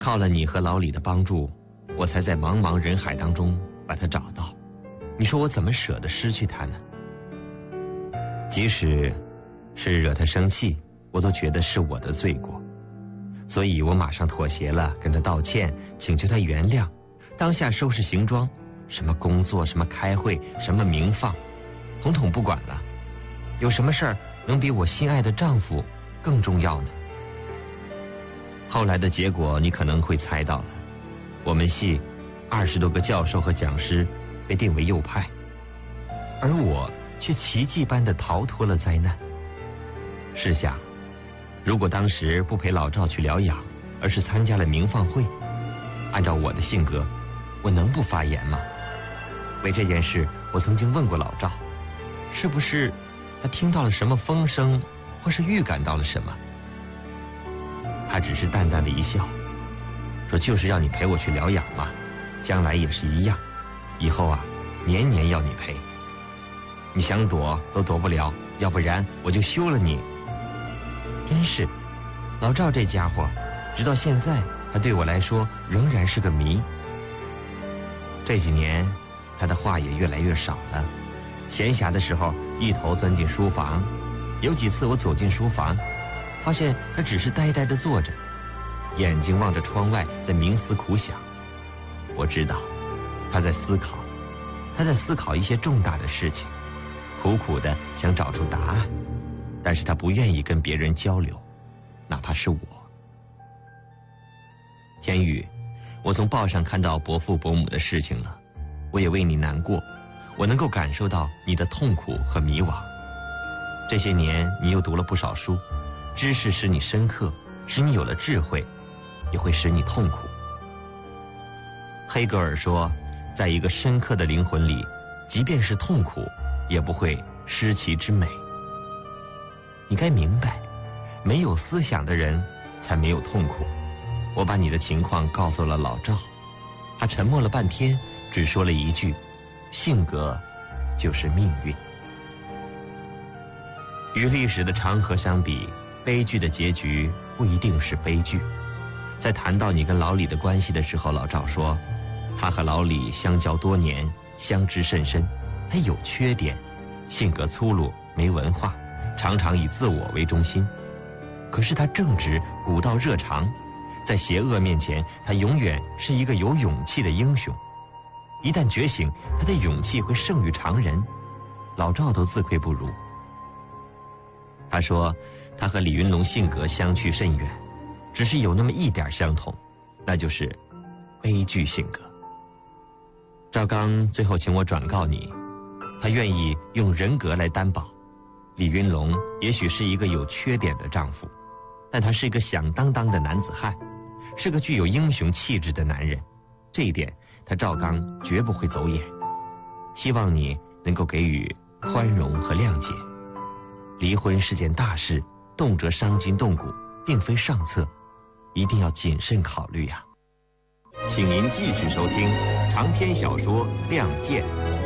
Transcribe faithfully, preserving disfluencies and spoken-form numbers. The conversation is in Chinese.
靠了你和老李的帮助，我才在茫茫人海当中把他找到。你说我怎么舍得失去他呢？即使是惹他生气，我都觉得是我的罪过，所以我马上妥协了，跟他道歉，请求他原谅。当下收拾行装，什么工作，什么开会，什么鸣放，统统不管了。有什么事儿能比我心爱的丈夫更重要呢？后来的结果你可能会猜到了，我们系二十多个教授和讲师被定为右派，而我却奇迹般的逃脱了灾难。试想，如果当时不陪老赵去疗养，而是参加了鸣放会，按照我的性格，我能不发言吗？为这件事，我曾经问过老赵，是不是他听到了什么风声，或是预感到了什么？他只是淡淡的一笑，说就是要你陪我去疗养嘛，将来也是一样，以后啊年年要你陪，你想躲都躲不了，要不然我就休了你。真是老赵这家伙，直到现在他对我来说仍然是个谜。这几年他的话也越来越少了，闲暇的时候一头钻进书房，有几次我走进书房，发现他只是呆呆地坐着，眼睛望着窗外，在冥思苦想。我知道他在思考，他在思考一些重大的事情，苦苦地想找出答案，但是他不愿意跟别人交流，哪怕是我。天宇，我从报上看到伯父伯母的事情了，我也为你难过，我能够感受到你的痛苦和迷惘。这些年你又读了不少书，知识使你深刻，使你有了智慧，也会使你痛苦。黑格尔说，在一个深刻的灵魂里，即便是痛苦，也不会失其之美。你该明白，没有思想的人才没有痛苦。我把你的情况告诉了老赵，他沉默了半天，只说了一句：性格就是命运。与历史的长河相比，悲剧的结局不一定是悲剧。在谈到你跟老李的关系的时候，老赵说，他和老李相交多年，相知甚深，他有缺点，性格粗鲁，没文化，常常以自我为中心。可是他正直，古道热肠，在邪恶面前，他永远是一个有勇气的英雄。一旦觉醒，他的勇气会胜于常人，老赵都自愧不如。他说他和李云龙性格相去甚远，只是有那么一点相同，那就是悲剧性格。赵刚最后请我转告你，他愿意用人格来担保，李云龙也许是一个有缺点的丈夫，但他是一个响当当的男子汉，是个具有英雄气质的男人，这一点他赵刚绝不会走眼。希望你能够给予宽容和谅解。离婚是件大事，动辄伤筋动骨，并非上策，一定要谨慎考虑呀、啊。请您继续收听长篇小说《亮剑》。